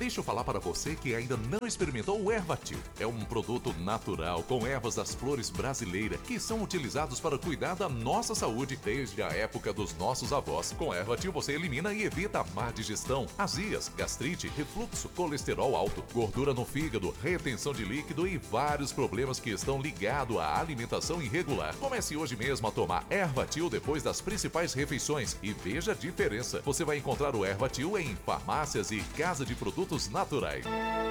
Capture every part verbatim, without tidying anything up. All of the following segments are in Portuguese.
Deixa eu falar para você que ainda não experimentou o Ervatil. É um produto natural com ervas das flores brasileiras que são utilizados para cuidar da nossa saúde desde a época dos nossos avós. Com Ervatil você elimina e evita a má digestão, azias, gastrite, refluxo, colesterol alto, gordura no fígado, retenção de líquido e vários problemas que estão ligados à alimentação irregular. Comece hoje mesmo a tomar Ervatil depois das principais refeições e veja a diferença. Você vai encontrar o Ervatil em farmácias e casa de produtos naturais.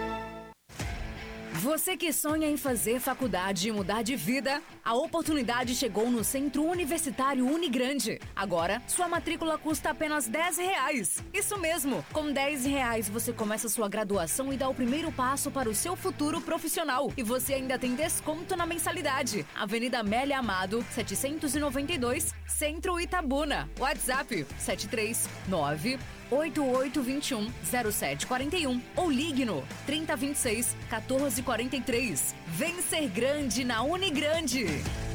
Você que sonha em fazer faculdade e mudar de vida, a oportunidade chegou no Centro Universitário Unigrande. Agora, sua matrícula custa apenas dez reais. Isso mesmo, com dez reais você começa sua graduação e dá o primeiro passo para o seu futuro profissional. E você ainda tem desconto na mensalidade. Avenida Amélia Amado, setecentos e noventa e dois, Centro Itabuna. WhatsApp sete três nove oito oito dois um zero sete quatro um ou ligue no trinta vinte e seis quatorze quarenta e três. Vem ser grande na Unigrande.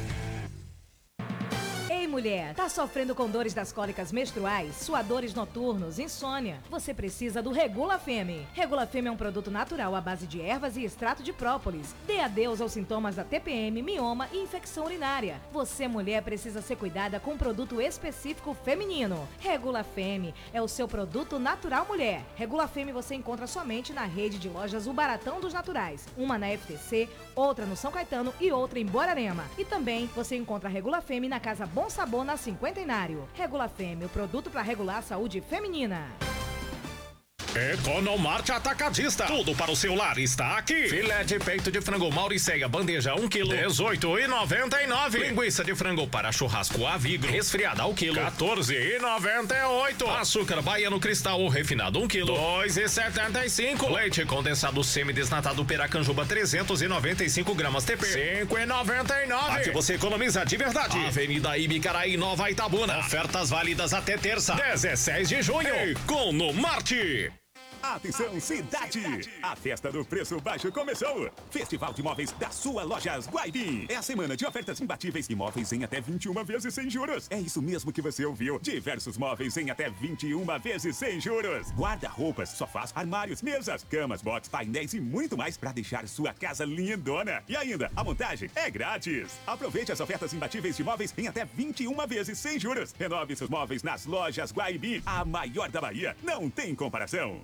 Ei, mulher, tá sofrendo com dores das cólicas menstruais, suadores noturnos, insônia? Você precisa do Regula Femme. Regula Femme é um produto natural à base de ervas e extrato de própolis. Dê adeus aos sintomas da T P M, mioma e infecção urinária. Você, mulher, precisa ser cuidada com um produto específico feminino. Regula Femme é o seu produto natural, mulher. Regula Femme você encontra somente na rede de lojas O Baratão dos Naturais. Uma na F T C, outra no São Caetano e outra em Borarema. E também você encontra a Regula Femme na Casa Bom Sabor na Cinquentenário. Regula Femme, o produto para regular a saúde feminina. Economarte Atacadista. Tudo para o seu lar está aqui. Filé de peito de frango Mauriceia, bandeja um quilo, dezoito reais e noventa e nove centavos. Linguiça de frango para churrasco Avigro, resfriada ao quilo, quatorze reais e noventa e oito centavos. Açúcar baiano cristal ou refinado um quilo, dois reais e setenta e cinco centavos. Leite condensado semi-desnatado Piracanjuba trezentos e noventa e cinco gramas T P, cinco reais e noventa e nove centavos. Aqui você economiza de verdade. Avenida Ibicaraí, Nova Itabuna. Ofertas válidas até terça, dezesseis de junho. Economarte. Atenção, cidade! A festa do preço baixo começou! Festival de Móveis da sua Lojas Guaibim. É a semana de ofertas imbatíveis e móveis em até vinte e uma vezes sem juros. É isso mesmo que você ouviu. Diversos móveis em até vinte e uma vezes sem juros. Guarda-roupas, sofás, armários, mesas, camas, box, painéis e muito mais para deixar sua casa lindona. E ainda, a montagem é grátis. Aproveite as ofertas imbatíveis de móveis em até vinte e uma vezes sem juros. Renove seus móveis nas Lojas Guaibim, a maior da Bahia. Não tem comparação.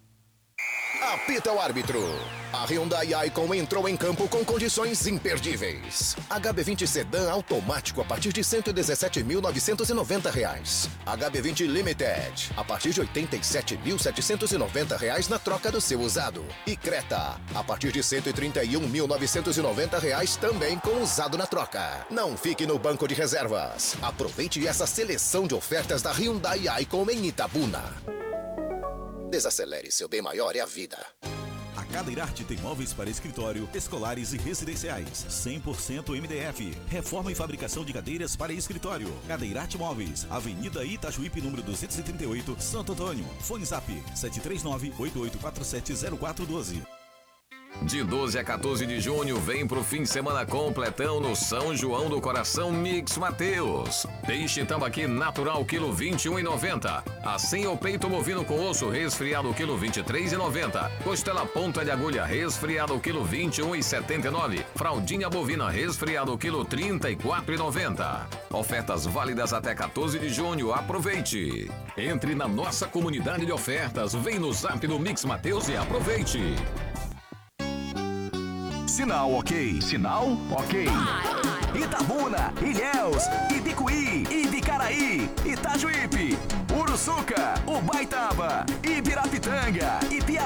Apita o árbitro. A Hyundai Icon entrou em campo com condições imperdíveis. H B vinte Sedan automático a partir de cento e dezessete mil novecentos e noventa reais. H B vinte Limited a partir de oitenta e sete mil setecentos e noventa reais na troca do seu usado. E Creta a partir de cento e trinta e um mil novecentos e noventa reais também com usado na troca. Não fique no banco de reservas. Aproveite essa seleção de ofertas da Hyundai Icon em Itabuna. Desacelere, seu bem maior é a vida. A Cadeirarte tem móveis para escritório, escolares e residenciais. cem por cento M D F. Reforma e fabricação de cadeiras para escritório. Cadeirarte Móveis. Avenida Itajuípe, número duzentos e trinta e oito, Santo Antônio. Fone Zap sete três nove, oito oito quatro sete zero quatro um dois. De doze a quatorze de junho, vem pro fim de semana completão no São João do Coração Mix Mateus. Peixe tambaqui natural, quilo vinte e um reais e noventa centavos. Assim o peito bovino com osso resfriado, quilo vinte e três reais e noventa centavos. Costela ponta de agulha resfriado, quilo vinte e um reais e setenta e nove centavos. Fraldinha bovina resfriado, quilo trinta e quatro reais e noventa centavos. Ofertas válidas até quatorze de junho. Aproveite. Entre na nossa comunidade de ofertas. Vem no Zap do Mix Mateus e aproveite. Sinal ok. Sinal ok. Itabuna, Ilhéus, Ibicuí, Ibicaraí, Itajuípe, Uruçuca, Ubaitaba, Ibirapitanga, Ipiaú.